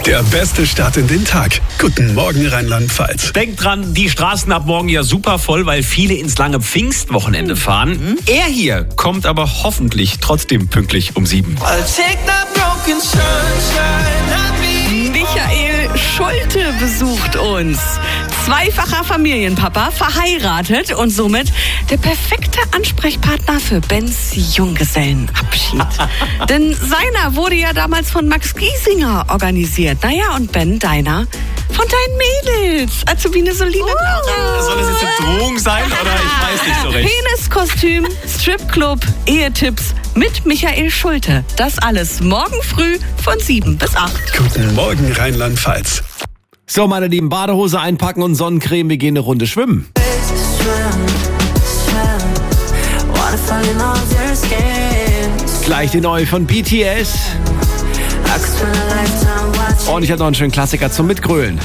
Der beste Start in den Tag. Guten Morgen, Rheinland-Pfalz. Denkt dran, die Straßen ab morgen ja super voll, weil viele ins lange Pfingstwochenende fahren. Er hier kommt aber hoffentlich trotzdem pünktlich um 7. Michael Schulte besucht uns. Zweifacher Familienpapa, verheiratet und somit der perfekte Ansprechpartner für Bens Junggesellenabschied. Denn seiner wurde ja damals von Max Giesinger organisiert. Naja, und Ben, deiner von deinen Mädels. Azubine Soline Laura. Soll das jetzt eine Drohung sein oder ich weiß nicht so recht? Peniskostüm, Stripclub, Ehetipps mit Michael Schulte. Das alles morgen früh von 7 bis 8. Guten Morgen, Rheinland-Pfalz. So, meine Lieben, Badehose einpacken und Sonnencreme, wir gehen eine Runde schwimmen. Gleich die neue von BTS. Und ich habe noch einen schönen Klassiker zum Mitgrölen.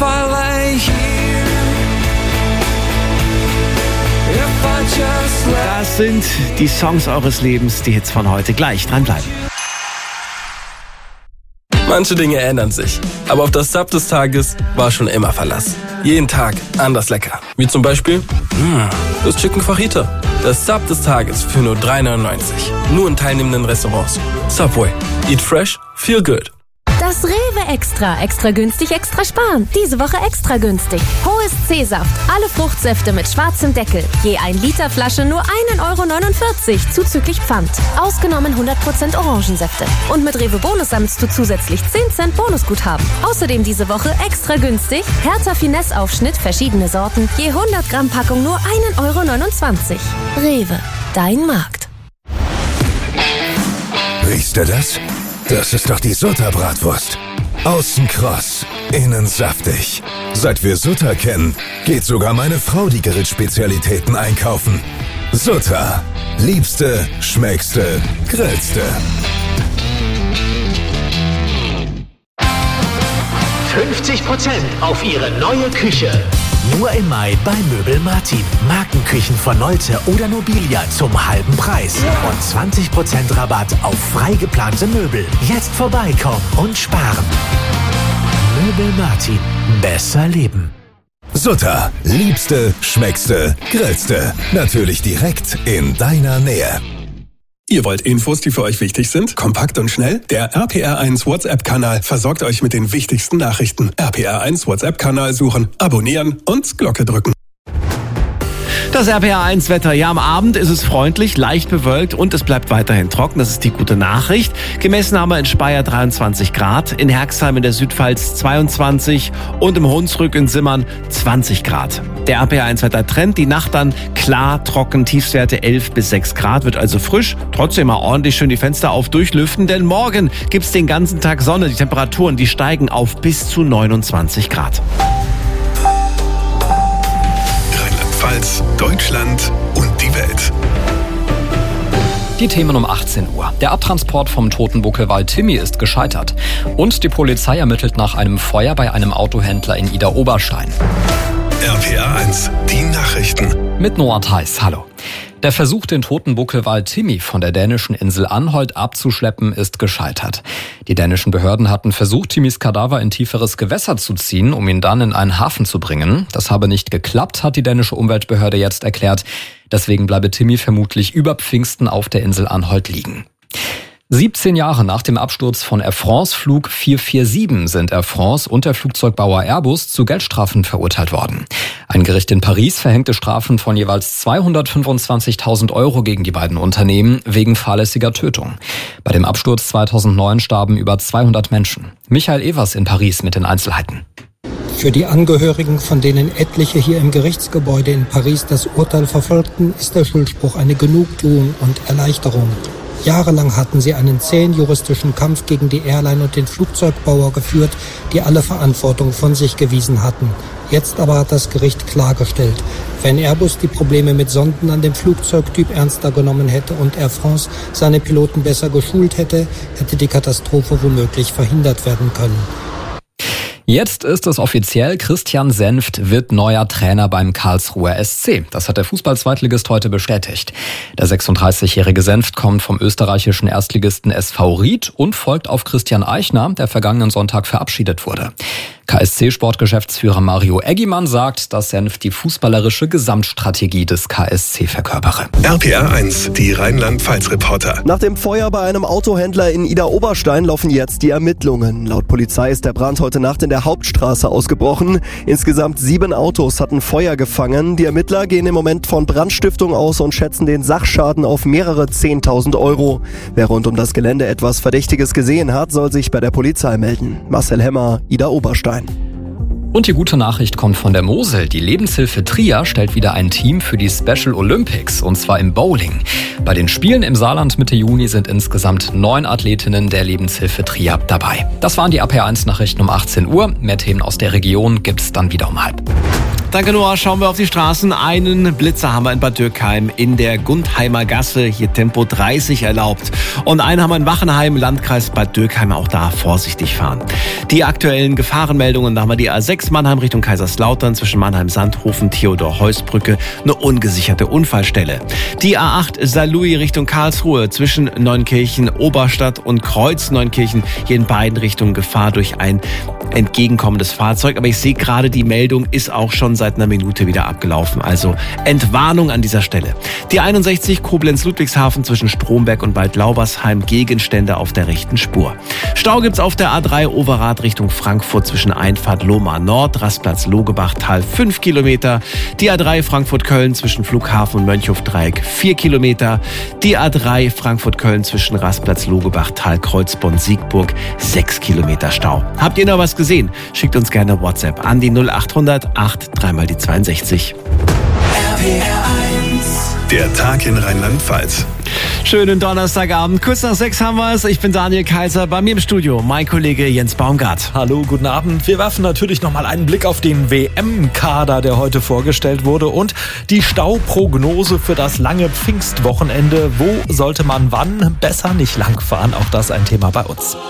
Das sind die Songs eures Lebens, die Hits von heute. Gleich dranbleiben. Manche Dinge ändern sich, aber auf das Sub des Tages war schon immer Verlass. Jeden Tag anders lecker. Wie zum Beispiel das Chicken Fajita. Das Sub des Tages für nur 3,99. Nur in teilnehmenden Restaurants. Subway. Eat fresh, feel good. Das Rewe Extra. Extra günstig, extra sparen. Diese Woche extra günstig. Hohes C-Saft. Alle Fruchtsäfte mit schwarzem Deckel. Je 1 Liter Flasche nur 1,49 € zuzüglich Pfand. Ausgenommen 100% Orangensäfte. Und mit Rewe Bonus sammelst du zusätzlich 10 Cent Bonusguthaben. Außerdem diese Woche extra günstig. Hertha Finesse Aufschnitt, verschiedene Sorten. Je 100 Gramm Packung nur 1,29 €. Rewe. Dein Markt. Riechst du das? Das ist doch die Sutta-Bratwurst. Außen kross, innen saftig. Seit wir Sutta kennen, geht sogar meine Frau die Grillspezialitäten einkaufen. Sutta. Liebste, schmeckste, grillste. 50% auf Ihre neue Küche. Nur im Mai bei Möbel Martin. Markenküchen von Nolte oder Nobilia zum halben Preis. Und 20% Rabatt auf frei geplante Möbel. Jetzt vorbeikommen und sparen. Möbel Martin. Besser leben. Sutta. Liebste, schmeckste, grillste. Natürlich direkt in deiner Nähe. Ihr wollt Infos, die für euch wichtig sind? Kompakt und schnell? Der RPR1 WhatsApp-Kanal versorgt euch mit den wichtigsten Nachrichten. RPR1 WhatsApp-Kanal suchen, abonnieren und Glocke drücken. Das RPR1-Wetter. Ja, am Abend ist es freundlich, leicht bewölkt und es bleibt weiterhin trocken. Das ist die gute Nachricht. Gemessen haben wir in Speyer 23 Grad, in Herxheim in der Südpfalz 22 und im Hunsrück in Simmern 20 Grad. Der RPR1-Wetter-Trend, die Nacht dann klar, trocken, Tiefstwerte 11 bis 6 Grad, wird also frisch. Trotzdem mal ordentlich schön die Fenster auf durchlüften, denn morgen gibt's den ganzen Tag Sonne. Die Temperaturen, die steigen auf bis zu 29 Grad. Deutschland und die Welt. Die Themen um 18 Uhr. Der Abtransport vom toten Buckelwal Timmy ist gescheitert. Und die Polizei ermittelt nach einem Feuer bei einem Autohändler in Idar-Oberstein. RPR1, die Nachrichten. Mit Noah Theis, hallo. Der Versuch, den toten Buckelwal Timmy von der dänischen Insel Anholt abzuschleppen, ist gescheitert. Die dänischen Behörden hatten versucht, Timmys Kadaver in tieferes Gewässer zu ziehen, um ihn dann in einen Hafen zu bringen. Das habe nicht geklappt, hat die dänische Umweltbehörde jetzt erklärt. Deswegen bleibe Timmy vermutlich über Pfingsten auf der Insel Anholt liegen. 17 Jahre nach dem Absturz von Air France Flug 447 sind Air France und der Flugzeugbauer Airbus zu Geldstrafen verurteilt worden. Ein Gericht in Paris verhängte Strafen von jeweils 225.000 € gegen die beiden Unternehmen wegen fahrlässiger Tötung. Bei dem Absturz 2009 starben über 200 Menschen. Michael Evers in Paris mit den Einzelheiten. Für die Angehörigen, von denen etliche hier im Gerichtsgebäude in Paris das Urteil verfolgten, ist der Schuldspruch eine Genugtuung und Erleichterung. Jahrelang hatten sie einen zähen juristischen Kampf gegen die Airline und den Flugzeugbauer geführt, die alle Verantwortung von sich gewiesen hatten. Jetzt aber hat das Gericht klargestellt, wenn Airbus die Probleme mit Sonden an dem Flugzeugtyp ernster genommen hätte und Air France seine Piloten besser geschult hätte, hätte die Katastrophe womöglich verhindert werden können. Jetzt ist es offiziell, Christian Senft wird neuer Trainer beim Karlsruher SC. Das hat der Fußball-Zweitligist heute bestätigt. Der 36-jährige Senft kommt vom österreichischen Erstligisten SV Ried und folgt auf Christian Eichner, der vergangenen Sonntag verabschiedet wurde. KSC-Sportgeschäftsführer Mario Eggimann sagt, dass Senft die fußballerische Gesamtstrategie des KSC verkörpere. RPR 1, die Rheinland-Pfalz-Reporter. Nach dem Feuer bei einem Autohändler in Idar-Oberstein laufen jetzt die Ermittlungen. Laut Polizei ist der Brand heute Nacht in der Hauptstraße ausgebrochen. Insgesamt 7 Autos hatten Feuer gefangen. Die Ermittler gehen im Moment von Brandstiftung aus und schätzen den Sachschaden auf mehrere 10.000 €. Wer rund um das Gelände etwas Verdächtiges gesehen hat, soll sich bei der Polizei melden. Marcel Hemmer, Idar-Oberstein. Und die gute Nachricht kommt von der Mosel. Die Lebenshilfe Trier stellt wieder ein Team für die Special Olympics, und zwar im Bowling. Bei den Spielen im Saarland Mitte Juni sind insgesamt 9 Athletinnen der Lebenshilfe Trier dabei. Das waren die RPR1-Nachrichten um 18 Uhr. Mehr Themen aus der Region gibt's dann wieder um 12:30. Danke, Noah. Schauen wir auf die Straßen. Einen Blitzer haben wir in Bad Dürkheim in der Gundheimer Gasse. Hier Tempo 30 erlaubt. Und einen haben wir in Wachenheim, Landkreis Bad Dürkheim. Auch da vorsichtig fahren. Die aktuellen Gefahrenmeldungen, da haben wir die A6 Mannheim Richtung Kaiserslautern zwischen Mannheim-Sandhofen, Theodor-Heuss-Brücke. Eine ungesicherte Unfallstelle. Die A8 Saarlouis Richtung Karlsruhe zwischen Neunkirchen, Oberstadt und Kreuz Neunkirchen. Hier in beiden Richtungen Gefahr durch ein entgegenkommendes Fahrzeug. Aber ich sehe gerade, die Meldung ist auch schon seit einer Minute wieder abgelaufen. Also Entwarnung an dieser Stelle. Die 61 Koblenz-Ludwigshafen zwischen Stromberg und Waldlaubersheim. Gegenstände auf der rechten Spur. Stau gibt's auf der A3 Overath Richtung Frankfurt zwischen Einfahrt Lohmar Nord, Rastplatz Logebachtal 5 Kilometer. Die A3 Frankfurt-Köln zwischen Flughafen und Mönchhof-Dreieck 4 Kilometer. Die A3 Frankfurt-Köln zwischen Rastplatz Logebachtal, Kreuzbonn-Siegburg 6 Kilometer Stau. Habt ihr noch was gesehen? Schickt uns gerne WhatsApp an die 0800 8 3 mal die 62. Der Tag in Rheinland-Pfalz. Schönen Donnerstagabend. Kurz nach 6 haben wir es. Ich bin Daniel Kaiser. Bei mir im Studio mein Kollege Jens Baumgart. Hallo, guten Abend. Wir werfen natürlich nochmal einen Blick auf den WM-Kader, der heute vorgestellt wurde, und die Stauprognose für das lange Pfingstwochenende. Wo sollte man wann besser nicht langfahren? Auch das ein Thema bei uns.